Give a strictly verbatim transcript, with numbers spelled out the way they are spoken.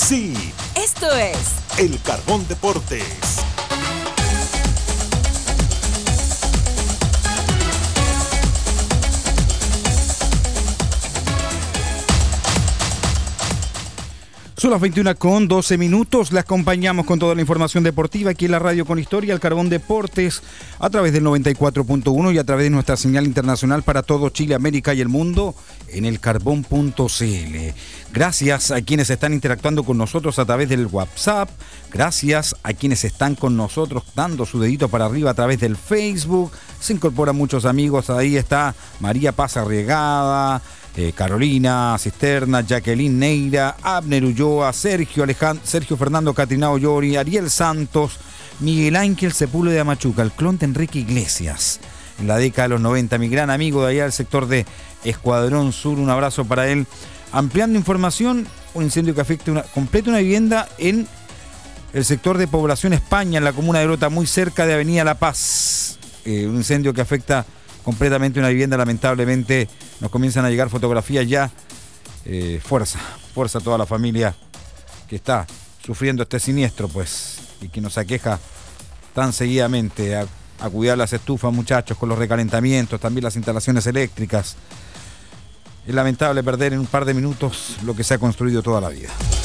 Sí, esto es El Carbón Deportes. Son las veintiuna con doce minutos, le acompañamos con toda la información deportiva aquí en la radio con historia, el Carbón Deportes, a través del noventa y cuatro punto uno y a través de nuestra señal internacional para todo Chile, América y el mundo en el carbón punto c l. Gracias a quienes están interactuando con nosotros a través del WhatsApp, gracias a quienes están con nosotros dando su dedito para arriba a través del Facebook, se incorporan muchos amigos, ahí está María Paz Arriegada, Eh, Carolina Cisterna, Jacqueline Neira, Abner Ulloa, Sergio Alejandro, Sergio Fernando Catrinao Llori, Ariel Santos, Miguel Ángel Sepúlveda de Machuca, el clon de Enrique Iglesias, en la década de los noventa, mi gran amigo de allá del sector de Escuadrón Sur, un abrazo para él. Ampliando información, un incendio que afecta una, completa una vivienda en el sector de Población España, en la comuna de Lota, muy cerca de Avenida La Paz. Eh, un incendio que afecta completamente una vivienda, lamentablemente nos comienzan a llegar fotografías ya. Eh, fuerza, fuerza a toda la familia que está sufriendo este siniestro, pues, y que nos aqueja tan seguidamente. A, a cuidar las estufas, muchachos, con los recalentamientos, también las instalaciones eléctricas. Es lamentable perder en un par de minutos lo que se ha construido toda la vida.